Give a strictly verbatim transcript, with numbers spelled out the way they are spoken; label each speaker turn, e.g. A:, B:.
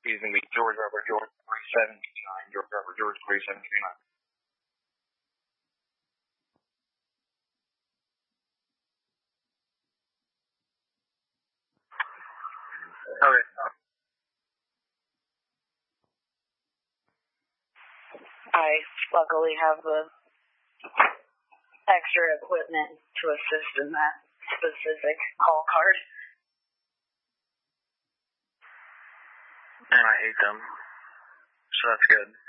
A: He's going to be George Robert George forty-seven fifty-nine. George Robert George forty-seven fifty-nine. Okay.
B: I luckily have the extra equipment to assist in that specific call card.
A: And I hate them. So that's good.